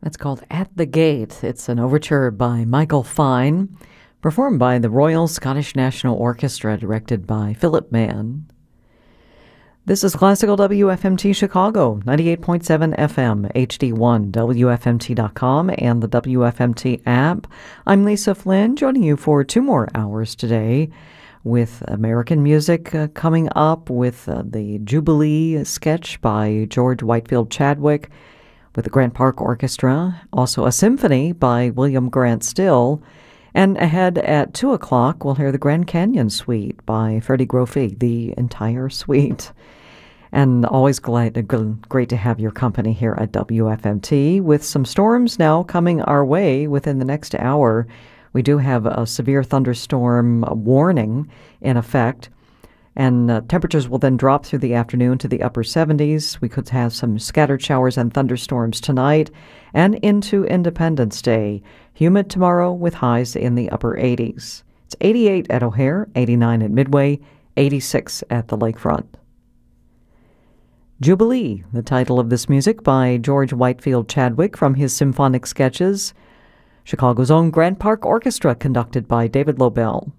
It's called At the Gate. It's an overture by Michael Fine, performed by the Royal Scottish National Orchestra, directed by Philip Mann. This is Classical WFMT Chicago, 98.7 FM, HD1, WFMT.com, and the WFMT app. I'm Lisa Flynn, joining you for 2 more hours today with American music coming up with the Jubilee sketch by George Whitefield Chadwick with the Grant Park Orchestra, also a symphony by William Grant Still, and ahead at 2 o'clock we'll hear the Grand Canyon Suite by Freddie Groffi, the entire suite. And always great to have your company here at WFMT with some storms now coming our way within the next hour. We do have a severe thunderstorm warning in effect, and temperatures will then drop through the afternoon to the upper 70s. We could have some scattered showers and thunderstorms tonight and into Independence Day. Humid tomorrow with highs in the upper 80s. It's 88 at O'Hare, 89 at Midway, 86 at the Lakefront. Jubilee, the title of this music by George Whitefield Chadwick from his symphonic sketches. Chicago's own Grant Park Orchestra, conducted by David Lobel.